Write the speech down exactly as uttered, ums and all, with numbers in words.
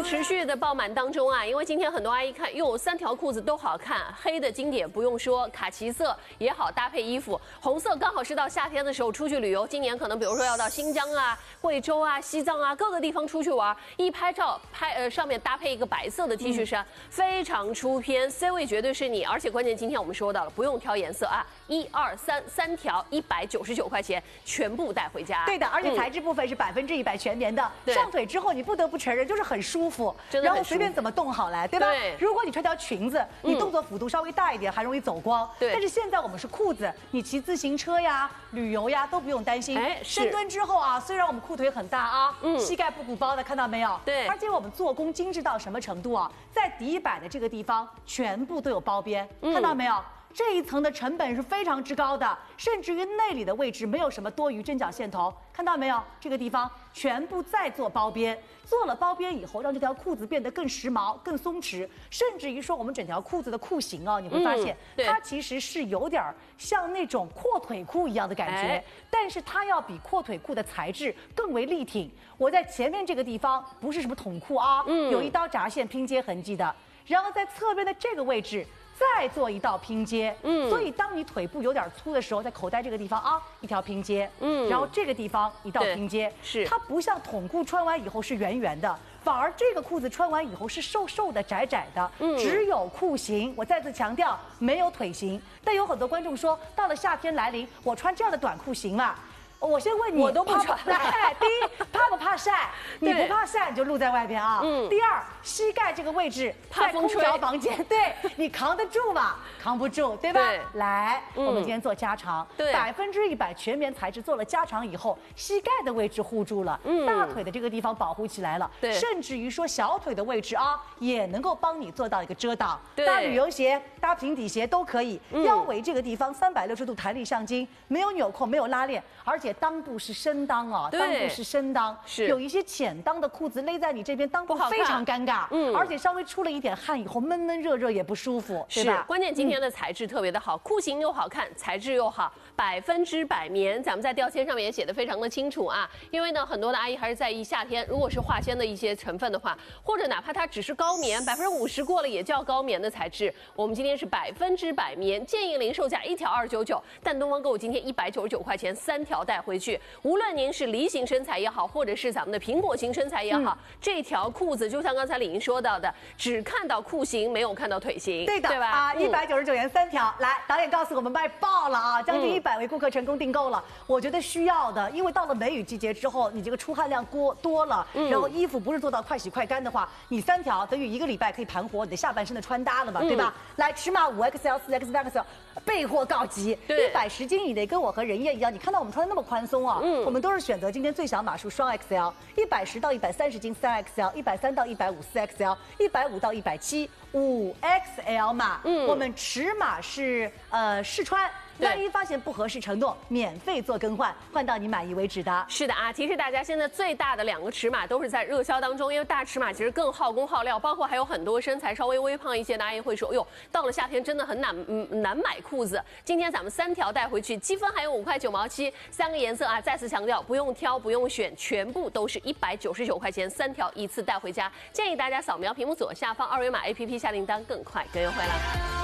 持续的爆满当中啊，因为今天很多阿姨看，哟，三条裤子都好看，黑的经典不用说，卡其色也好搭配衣服，红色刚好是到夏天的时候出去旅游，今年可能比如说要到新疆啊、贵州啊、西藏啊各个地方出去玩，一拍照拍呃上面搭配一个白色的 T 恤衫，嗯、非常出片 ，C 位绝对是你，而且关键今天我们说到了，不用挑颜色啊，一二三三条，一百九十九块钱全部带回家。 对的，而且材质部分是百分之一百全棉的，嗯、上腿之后你不得不承认就是很舒服，然后随便怎么动好来，对吧？对。如果你穿条裙子，你动作幅度稍微大一点，还容易走光。对。但是现在我们是裤子，你骑自行车呀、旅游呀都不用担心。哎，深蹲之后啊，虽然我们裤腿很大啊，嗯，膝盖不鼓包的，看到没有？对。而且我们做工精致到什么程度啊？在底板的这个地方全部都有包边，看到没有？这一层的成本是非常之高的，甚至于内里的位置没有什么多余针脚线头，看到没有？这个地方全部再做包边，做了包边以后，让这条裤子变得更时髦、更松弛，甚至于说我们整条裤子的裤型哦，你会发现、嗯、它其实是有点像那种阔腿裤一样的感觉，哎、但是它要比阔腿裤的材质更为力挺。我在前面这个地方不是什么筒裤啊，嗯、有一刀闸线拼接痕迹的，然后在侧边的这个位置。再做一道拼接，嗯，所以当你腿部有点粗的时候，在口袋这个地方啊，一条拼接，嗯，然后这个地方一道拼接，是它不像筒裤穿完以后是圆圆的，反而这个裤子穿完以后是瘦瘦的、窄窄的，嗯，只有裤型。我再次强调，没有腿型。但有很多观众说，到了夏天来临，我穿这样的短裤行吗？我先问你， 我都不穿。 哎，第一，怕不怕晒？你不怕晒，你就露在外边啊。嗯。第二，膝盖这个位置在空调房间，对你扛得住吗？扛不住，对吧？对。来，嗯、我们今天做加长，对，百分之一百全棉材质做了加长以后，膝盖的位置护住了，嗯，大腿的这个地方保护起来了，对，甚至于说小腿的位置啊，也能够帮你做到一个遮挡。对。搭旅游鞋、搭平底鞋都可以。嗯、腰围这个地方三百六十度弹力上襟，没有纽扣，没有拉链，而且。裆部是深裆啊，裆部是深裆，是有一些浅裆的裤子勒在你这边，裆部非常尴尬，嗯，而且稍微出了一点汗以后，闷闷热热也不舒服，对吧？ 关键今天的材质特别的好，裤型又好看，材质又好，百分之百棉，咱们在标签上面也写的非常的清楚啊。因为呢，很多的阿姨还是在意夏天，如果是化纤的一些成分的话，或者哪怕它只是高棉，百分之五十过了也叫高棉的材质，我们今天是百分之百棉，建议零售价一条二九九，但东方购物今天一百九十九块钱三条带回去，无论您是梨形身材也好，或者是咱们的苹果型身材也好，嗯、这条裤子就像刚才李莹说到的，只看到裤型，没有看到腿型， 对的，对吧？啊，一百九十九元三条，来，导演告诉我们卖爆了啊，将近一百位顾客成功订购了，嗯、我觉得需要的，因为到了梅雨季节之后，你这个出汗量多多了，嗯、然后衣服不是做到快洗快干的话，你三条等于一个礼拜可以盘活你的下半身的穿搭了嘛，嗯、对吧？来，尺码五 X L、四 X L， 备货告急，一百十斤以内，跟我和人叶一样，你看到我们穿的那么宽松啊，嗯，我们都是选择今天最小码数双 X L， 一百十到一百三十斤三 X L， 一百三到一百五四 X L， 一百五到一百七五 X L 码，嗯，我们尺码是呃试穿。万一发现不合适承诺，免费做更换，换到你满意为止的。 是的啊，提示大家，现在最大的两个尺码都是在热销当中，因为大尺码其实更耗工耗料，包括还有很多身材稍微微胖一些的阿姨会说，哎呦，到了夏天真的很难嗯难买裤子。今天咱们三条带回去，积分还有五块九毛七，三个颜色啊，再次强调不用挑不用选，全部都是一百九十九块钱，三条一次带回家。建议大家扫描屏幕左下方二维码 A P P 下订单，更快更优惠了。